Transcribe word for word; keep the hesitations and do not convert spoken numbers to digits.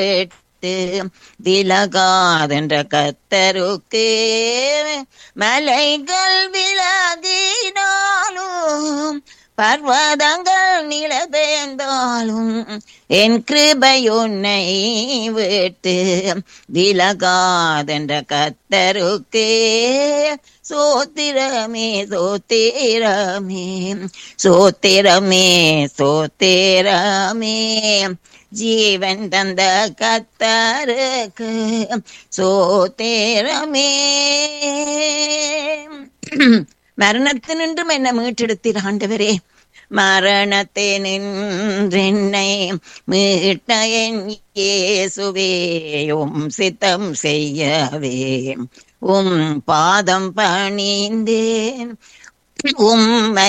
விலகாதென்ற கர்த்தருக்கு மலைகள் விலகினாலும் பர்வதங்கள் நிலபெயர்ந்தாலும் என் கிருபை உன்னை விட்டு விலகாதென்ற கர்த்தருக்கு சோத்திரமே சோத்திரமே சோத்திரமே சோத்திரமே ஜீவன் தந்த கர்த்தருக்கு சோத்திரமே. மரணத்தினின்றும் என்ன மீட்டெடுத்தீர் ஆண்டவரே, மரணத்தினின்றென்னை மீட்ட என் இயேசுவே, உம் சித்தம் செய்யவே உம் பாதம் பணிந்தேன், உம்மை